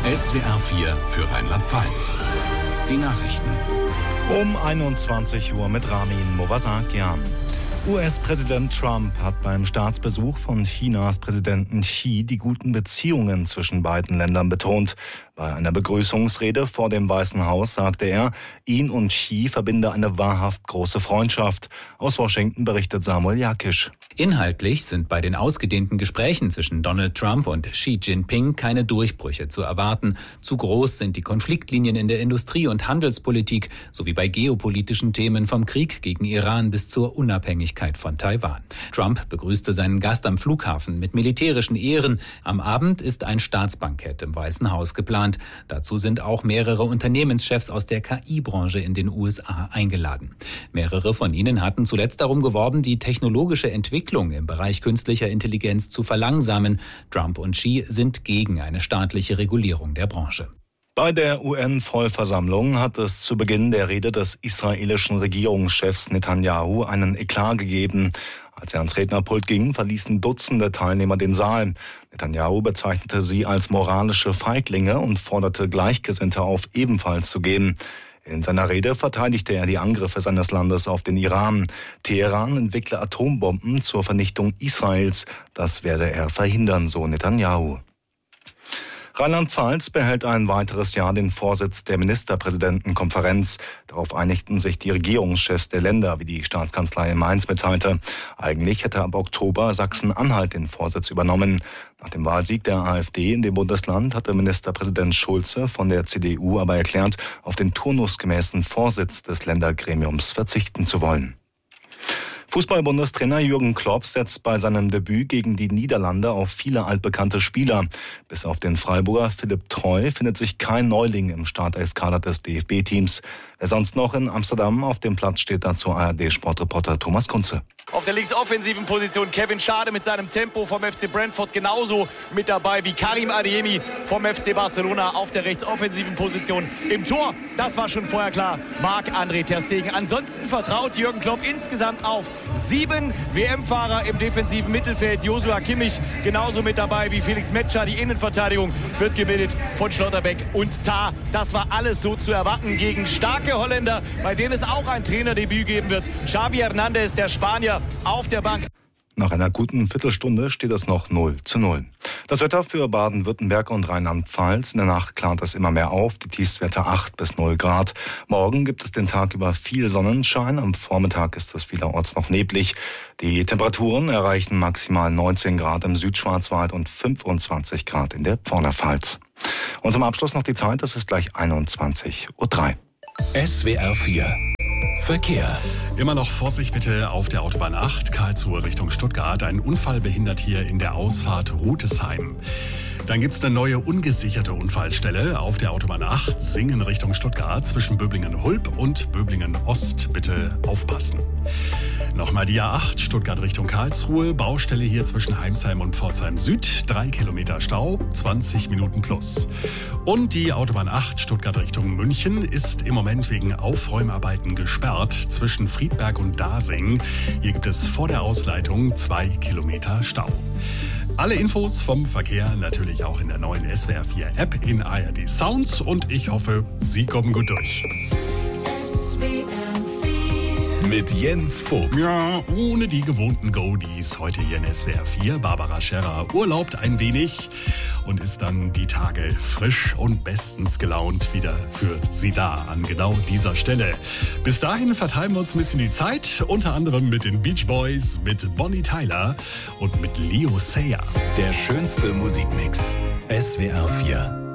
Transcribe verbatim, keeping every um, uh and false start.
S W R vier für Rheinland-Pfalz. Die Nachrichten. Um einundzwanzig Uhr mit Ramin Movasakian. U S-Präsident Trump hat beim Staatsbesuch von Chinas Präsidenten Xi die guten Beziehungen zwischen beiden Ländern betont. Bei einer Begrüßungsrede vor dem Weißen Haus sagte er, ihn und Xi verbinde eine wahrhaft große Freundschaft. Aus Washington berichtet Samuel Jakisch. Inhaltlich sind bei den ausgedehnten Gesprächen zwischen Donald Trump und Xi Jinping keine Durchbrüche zu erwarten. Zu groß sind die Konfliktlinien in der Industrie- und Handelspolitik sowie bei geopolitischen Themen vom Krieg gegen Iran bis zur Unabhängigkeit von Taiwan. Trump begrüßte seinen Gast am Flughafen mit militärischen Ehren. Am Abend ist ein Staatsbankett im Weißen Haus geplant. Dazu sind auch mehrere Unternehmenschefs aus der K I-Branche in den U S A eingeladen. Mehrere von ihnen hatten zuletzt darum geworben, die technologische Entwicklung im Bereich künstlicher Intelligenz zu verlangsamen. Trump und Xi sind gegen eine staatliche Regulierung der Branche. Bei der U N-Vollversammlung hat es zu Beginn der Rede des israelischen Regierungschefs Netanyahu einen Eklat gegeben. Als er ans Rednerpult ging, verließen Dutzende Teilnehmer den Saal. Netanyahu bezeichnete sie als moralische Feiglinge und forderte Gleichgesinnte auf, ebenfalls zu gehen. In seiner Rede verteidigte er die Angriffe seines Landes auf den Iran. Teheran entwickle Atombomben zur Vernichtung Israels. Das werde er verhindern, so Netanyahu. Rheinland-Pfalz behält ein weiteres Jahr den Vorsitz der Ministerpräsidentenkonferenz. Darauf einigten sich die Regierungschefs der Länder, wie die Staatskanzlei in Mainz mitteilte. Eigentlich hätte ab Oktober Sachsen-Anhalt den Vorsitz übernommen. Nach dem Wahlsieg der AfD in dem Bundesland hatte Ministerpräsident Schulze von der C D U aber erklärt, auf den turnusgemäßen Vorsitz des Ländergremiums verzichten zu wollen. Fußball-Bundestrainer Jürgen Klopp setzt bei seinem Debüt gegen die Niederlande auf viele altbekannte Spieler. Bis auf den Freiburger Philipp Treu findet sich kein Neuling im Startelf-Kader des D F B-Teams. Wer sonst noch in Amsterdam auf dem Platz steht, dazu A R D-Sportreporter Thomas Kunze. Auf der linksoffensiven Position Kevin Schade mit seinem Tempo vom F C Brentford genauso mit dabei wie Karim Adeyemi vom F C Barcelona auf der rechtsoffensiven Position. Im Tor, das war schon vorher klar, Marc-André ter Stegen. Ansonsten vertraut Jürgen Klopp insgesamt auf sieben W M-Fahrer im defensiven Mittelfeld. Joshua Kimmich genauso mit dabei wie Felix Metscher. Die Innenverteidigung wird gebildet von Schlotterbeck und Tah. Das war alles so zu erwarten gegen starke Holländer, bei denen es auch ein Trainerdebüt geben wird. Xavi Hernandez, der Spanier, auf der Bank. Nach einer guten Viertelstunde steht es noch null zu null. Das Wetter für Baden-Württemberg und Rheinland-Pfalz. In der Nacht klart es immer mehr auf. Die Tiefstwerte acht bis null Grad. Morgen gibt es den Tag über viel Sonnenschein. Am Vormittag ist es vielerorts noch neblig. Die Temperaturen erreichen maximal neunzehn Grad im Südschwarzwald und fünfundzwanzig Grad in der Vorderpfalz. Und zum Abschluss noch die Zeit. Es ist gleich einundzwanzig Uhr drei. S W R vier Verkehr. Immer noch Vorsicht bitte auf der Autobahn acht, Karlsruhe Richtung Stuttgart. Ein Unfall behindert hier in der Ausfahrt Rutesheim. Dann gibt es eine neue ungesicherte Unfallstelle auf der Autobahn acht, Singen Richtung Stuttgart, zwischen Böblingen-Hulb und Böblingen-Ost. Bitte aufpassen. Nochmal die A acht, Stuttgart Richtung Karlsruhe, Baustelle hier zwischen Heimsheim und Pforzheim Süd, drei Kilometer Stau, zwanzig Minuten plus. Und die Autobahn acht, Stuttgart Richtung München, ist im Moment wegen Aufräumarbeiten gesperrt zwischen Friedberg und Dasing. Hier gibt es vor der Ausleitung zwei Kilometer Stau. Alle Infos vom Verkehr natürlich auch in der neuen S W R vier App in A R D Sounds und ich hoffe, Sie kommen gut durch. S W R vier mit Jens Vogt. Ja, ohne die gewohnten Goldies heute hier in S W R vier. Barbara Scherrer urlaubt ein wenig und ist dann die Tage frisch und bestens gelaunt wieder für Sie da an genau dieser Stelle. Bis dahin vertreiben wir uns ein bisschen die Zeit, unter anderem mit den Beach Boys, mit Bonnie Tyler und mit Leo Sayer. Der schönste Musikmix. S W R vier.